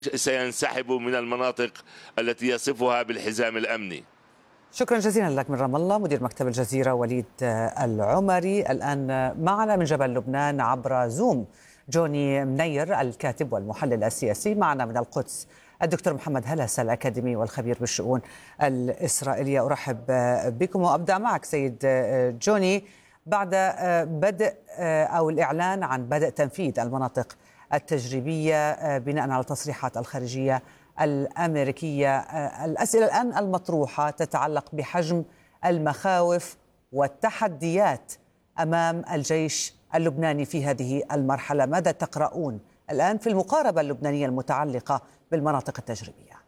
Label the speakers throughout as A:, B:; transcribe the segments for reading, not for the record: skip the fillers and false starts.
A: سينسحب من المناطق التي يصفها بالحزام الأمني.
B: شكرا جزيلا لك من رام الله مدير مكتب الجزيرة وليد العمري. الآن معنا من جبل لبنان عبر زوم جوني منير الكاتب والمحلل السياسي. معنا من القدس الدكتور محمد هلس الأكاديمي والخبير بالشؤون الإسرائيلية. أرحب بكم وأبدأ معك سيد جوني. بعد بدء أو الإعلان عن بدء تنفيذ المناطق التجريبية بناء على تصريحات الخارجية الأمريكية، الأسئلة الآن المطروحة تتعلق بحجم المخاوف والتحديات أمام الجيش اللبناني في هذه المرحلة. ماذا تقرؤون الآن في المقاربة اللبنانية المتعلقة بالمناطق التجريبية؟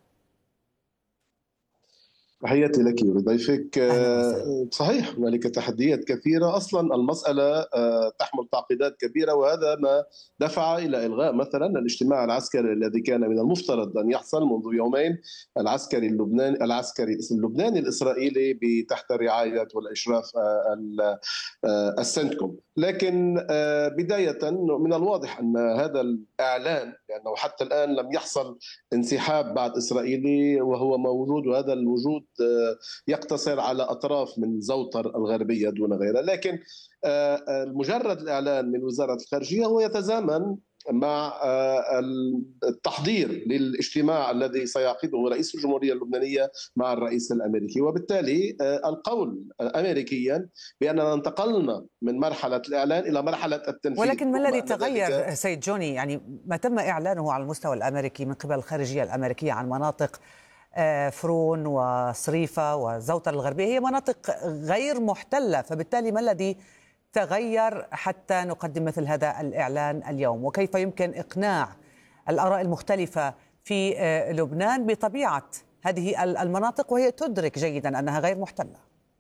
C: تحياتي لك ولضيفك. صحيح هنالك تحديات كثيرة. أصلا المسألة تحمل تعقيدات كبيرة، وهذا ما دفع إلى إلغاء مثلا الاجتماع العسكري الذي كان من المفترض أن يحصل منذ يومين، العسكري اللبناني الإسرائيلي تحت رعاية والإشراف السنتكوم. لكن بداية من الواضح أن هذا الإعلان، لأنه حتى الآن لم يحصل انسحاب بعد إسرائيلي وهو موجود، وهذا الوجود يقتصر على أطراف من زوطر الغربية دون غيرها. لكن مجرد الإعلان من وزارة الخارجية هو يتزامن مع التحضير للاجتماع الذي سيعقده رئيس الجمهورية اللبنانية مع الرئيس الأمريكي، وبالتالي القول أمريكيا بأننا انتقلنا من مرحلة الإعلان إلى مرحلة التنفيذ.
B: ولكن ما الذي تغير سيد جوني؟ يعني ما تم إعلانه على المستوى الأمريكي من قبل الخارجية الأمريكية عن مناطق فرون وصريفة وزوطر الغربية هي مناطق غير محتلة، فبالتالي ما الذي تغير حتى نقدم مثل هذا الإعلان اليوم؟ وكيف يمكن إقناع الآراء المختلفة في لبنان بطبيعة هذه المناطق وهي تدرك جيدا أنها غير محتلة؟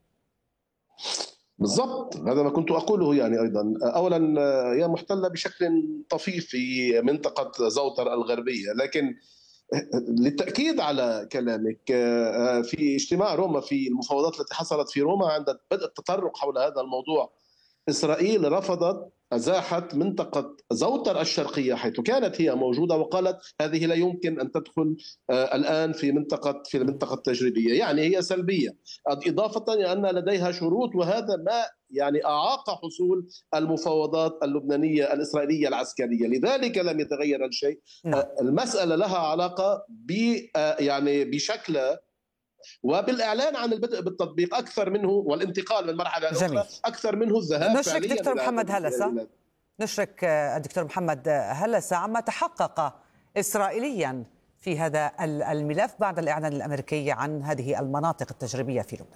C: بالضبط، هذا ما كنت أقوله. يعني أيضا أولا هي محتلة بشكل طفيف في منطقة زوطر الغربية، لكن للتأكيد على كلامك، في اجتماع روما، في المفاوضات التي حصلت في روما عند بدء التطرق حول هذا الموضوع، إسرائيل رفضت أزاحت منطقة زوطر الشرقية حيث كانت هي موجودة، وقالت هذه لا يمكن أن تدخل الآن في المنطقة التجريبية، يعني هي سلبية، إضافة إلى أن لديها شروط، وهذا ما يعني أعاق حصول المفاوضات اللبنانية الإسرائيلية العسكرية. لذلك لم يتغير الشيء. المسألة لها علاقة يعني بشكل وبالإعلان عن البدء بالتطبيق أكثر منه والانتقال من مرحلة أخرى أكثر منه الذهاب.
B: نشرك دكتور محمد هلسة، نشرك الدكتور محمد هلسة عما تحقق إسرائيليا في هذا الملف بعد الإعلان الأمريكي عن هذه المناطق التجريبية في لبنان.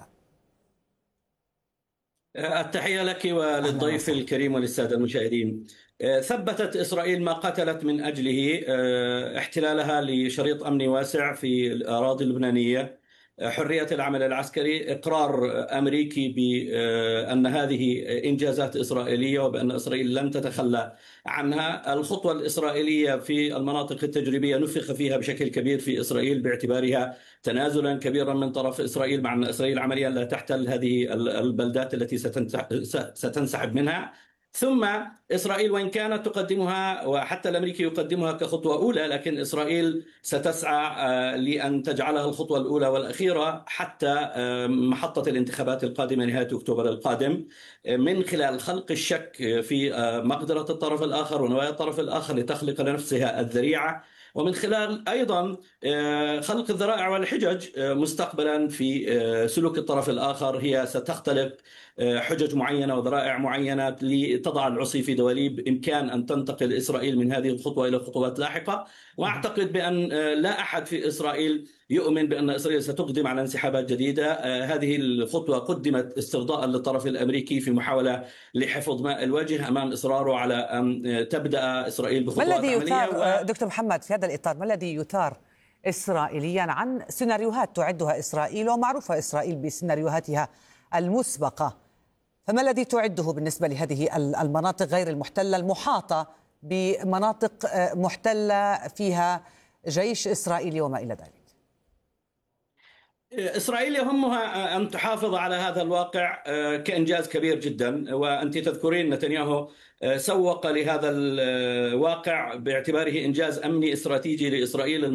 D: التحية لك وللضيف الكريم وللسادة المشاهدين. ثبتت إسرائيل ما قتلت من أجله، احتلالها لشريط أمني واسع في الأراضي اللبنانية، حرية العمل العسكري، إقرار أمريكي بأن هذه إنجازات إسرائيلية وبأن إسرائيل لن تتخلى عنها. الخطوة الإسرائيلية في المناطق التجريبية نفخ فيها بشكل كبير في إسرائيل باعتبارها تنازلا كبيرا من طرف إسرائيل، مع أن إسرائيل عمليا لا تحتل هذه البلدات التي ستنسحب منها. ثم إسرائيل وإن كانت تقدمها وحتى الأمريكي يقدمها كخطوة أولى، لكن إسرائيل ستسعى لأن تجعلها الخطوة الأولى والأخيرة حتى محطة الانتخابات القادمة نهاية أكتوبر القادم، من خلال خلق الشك في مقدرة الطرف الآخر ونوايا الطرف الآخر لتخلق لنفسها الذريعة، ومن خلال أيضا خلق الذرائع والحجج مستقبلا في سلوك الطرف الآخر. هي ستختلق حجج معينة وذرائع معينة لتضع العصي في دواليب إمكان أن تنتقل إسرائيل من هذه الخطوة إلى خطوات لاحقة. وأعتقد بأن لا أحد في إسرائيل يؤمن بأن إسرائيل ستقدم على انسحابات جديدة. هذه الخطوة قدمت استرضاء للطرف الأمريكي في محاولة لحفظ ماء الوجه أمام إصراره على أن تبدأ إسرائيل بخطوات عملية.
B: ما الذي يثار دكتور محمد في هذا الإطار؟ ما الذي يثار إسرائيليا عن سيناريوهات تعدها إسرائيل ومعروفة إسرائيل بسيناريوهاتها المسبقة، فما الذي تعده بالنسبة لهذه المناطق غير المحتلة المحاطة بمناطق محتلة فيها جيش إسرائيلي وما إلى ذلك؟
D: إسرائيل يهمها أن تحافظ على هذا الواقع كإنجاز كبير جدا، وأنت تذكرين نتنياهو سوق لهذا الواقع باعتباره إنجاز أمني استراتيجي لإسرائيل.